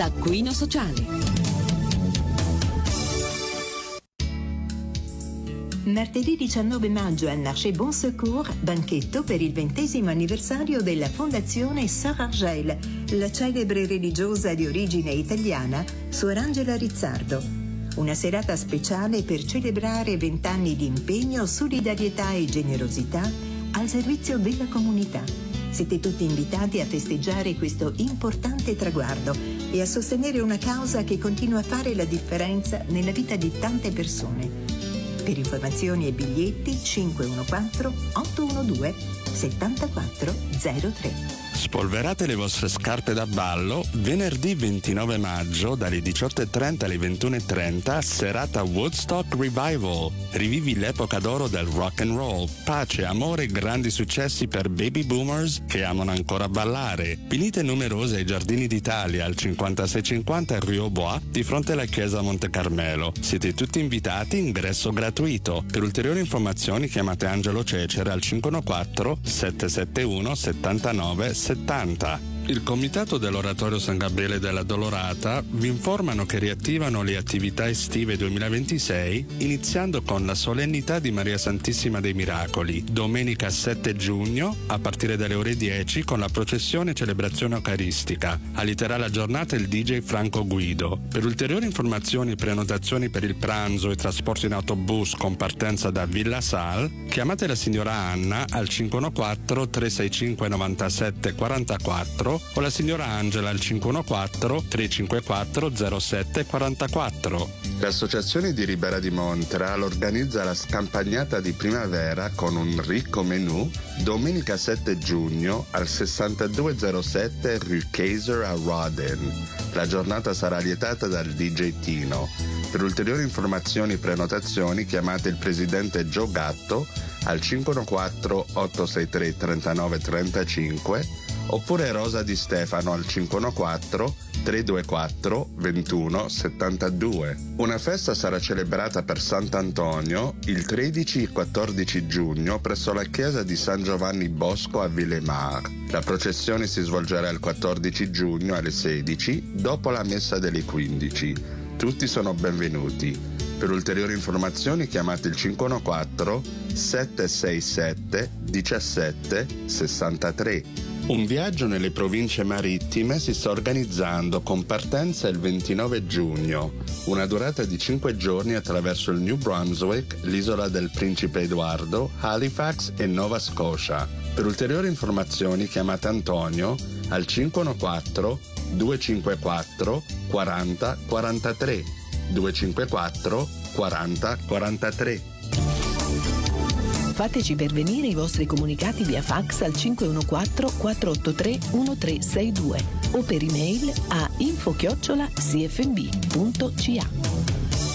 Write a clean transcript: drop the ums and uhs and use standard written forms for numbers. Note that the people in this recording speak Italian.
Taccuino Sociale. Martedì 19 maggio al Marché Bon Secours, banchetto per il 20° anniversario della Fondazione Sœur Argel, la celebre religiosa di origine italiana, Suor Angela Rizzardo. Una serata speciale per celebrare 20 anni di impegno, solidarietà e generosità al servizio della comunità. Siete tutti invitati a festeggiare questo importante traguardo e a sostenere una causa che continua a fare la differenza nella vita di tante persone. Per informazioni e biglietti 514-812-7403. Spolverate le vostre scarpe da ballo venerdì 29 maggio dalle 18.30 alle 21.30, serata Woodstock Revival. Rivivi l'epoca d'oro del rock and roll, pace, amore e grandi successi per baby boomers che amano ancora ballare. Venite numerose ai Giardini d'Italia al 5650 Rue aux Bois di fronte alla chiesa Monte Carmelo. Siete tutti invitati, ingresso gratuito. Per ulteriori informazioni chiamate Angelo Cecere al 514-771-7970. Il Comitato dell'Oratorio San Gabriele della Dolorata vi informano che riattivano le attività estive 2026 iniziando con la solennità di Maria Santissima dei Miracoli, domenica 7 giugno a partire dalle ore 10 con la processione e celebrazione eucaristica. Aliterà la giornata il DJ Franco Guido. Per ulteriori informazioni e prenotazioni per il pranzo e trasporto in autobus con partenza da Villa Sal, chiamate la signora Anna al 514-365-9744 o la signora Angela al 514-354-0744. L'Associazione di Ribera di Montreal organizza la scampagnata di primavera con un ricco menù domenica 7 giugno al 6207 Rue Kaiser a Rawdon. La giornata sarà lietata dal DJ Tino. Per ulteriori informazioni e prenotazioni chiamate il presidente Gio Gatto al 514-863-3935 oppure Rosa Di Stefano al 514-324-2172. Una festa sarà celebrata per Sant'Antonio il 13 e 14 giugno presso la chiesa di San Giovanni Bosco a Villemar. La processione si svolgerà il 14 giugno alle 16 dopo la messa delle 15. Tutti sono benvenuti. Per ulteriori informazioni chiamate il 514-767-1763. Un viaggio nelle province marittime si sta organizzando con partenza il 29 giugno, una durata di 5 giorni attraverso il New Brunswick, l'isola del Principe Edoardo, Halifax e Nova Scotia. Per ulteriori informazioni chiamate Antonio al 514-254-4043, 254-4043. Fateci pervenire i vostri comunicati via fax al 514-483-1362 o per email a info@cfb.ca.